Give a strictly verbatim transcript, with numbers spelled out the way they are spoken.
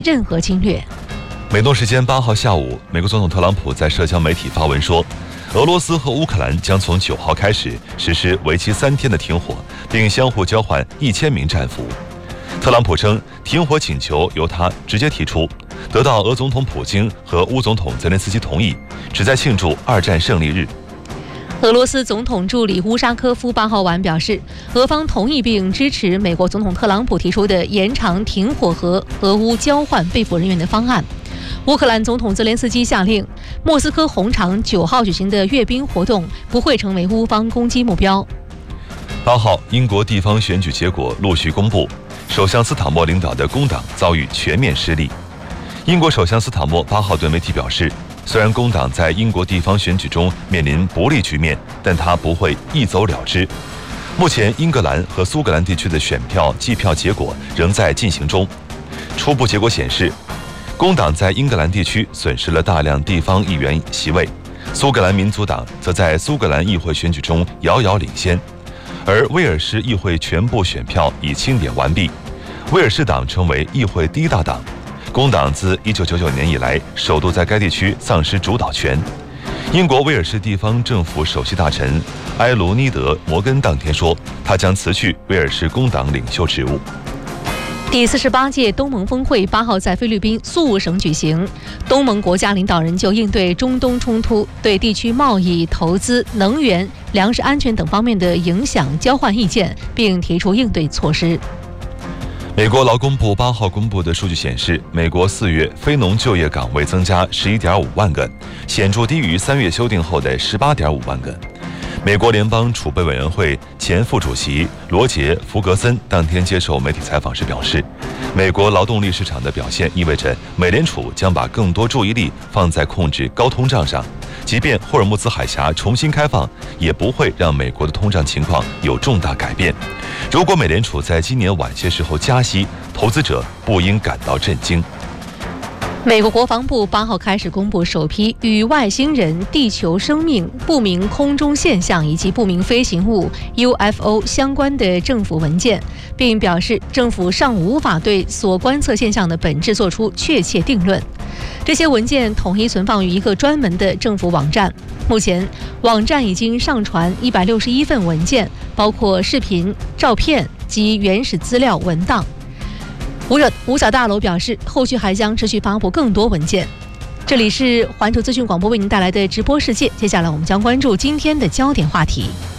任何侵略。 美东时间八号下午，美国总统特朗普在社交媒体发文说，俄罗斯和乌克兰将从九号开始实施为期三天的停火，并相互交换一千名战俘。特朗普称，停火请求由他直接提出，得到俄总统普京和乌总统泽连斯基同意，旨在庆祝二战胜利日。 俄罗斯总统助理乌沙科夫八号晚表示，俄方同意并支持美国总统特朗普提出的延长停火和俄乌交换被捕人员的方案。乌克兰总统泽连斯基下令，莫斯科红场九号举行的阅兵活动不会成为乌方攻击目标。 八号，英国地方选举结果陆续公布，首相斯坦默领导的工党遭遇全面失利。英国首相斯坦默八号对媒体表示，虽然工党在英国地方选举中面临不利局面，但他不会一走了之。目前，英格兰和苏格兰地区的选票计票结果仍在进行中。初步结果显示，工党在英格兰地区损失了大量地方议员席位，苏格兰民族党则在苏格兰议会选举中遥遥领先，而威尔士议会全部选票已清点完毕，威尔士党成为议会第一大党。工党自一九九九年以来首度在该地区丧失主导权。英国威尔士地方政府首席大臣埃卢尼德·摩根当天说，他将辞去威尔士工党领袖职务。 第四十八届东盟峰会八号在菲律宾宿务省举行，东盟国家领导人就应对中东冲突对地区贸易、投资、能源、粮食安全等方面的影响交换意见，并提出应对措施。 美国劳工部八号公布的数据显示，美国四月非农就业岗位增加十一点五万个，显著低于三月修订后的十八点五万个。美国联邦储备委员会前副主席罗杰·福格森当天接受媒体采访时表示，美国劳动力市场的表现意味着美联储将把更多注意力放在控制高通胀上，即便霍尔木兹海峡重新开放，也不会让美国的通胀情况有重大改变。如果美联储在今年晚些时候加息，投资者不应感到震惊。 美国国防部八号开始公布首批与外星人、地球生命、不明空中现象以及不明飞行物 U F O 相关的政府文件，并表示政府尚无法对所观测现象的本质做出确切定论。这些文件统一存放于一个专门的政府网站。目前，网站已经上传一百六十一份文件，包括视频、照片及原始资料文档。五角五角大楼表示，后续还将持续发布更多文件。这里是环球资讯广播为您带来的直播世界，接下来我们将关注今天的焦点话题。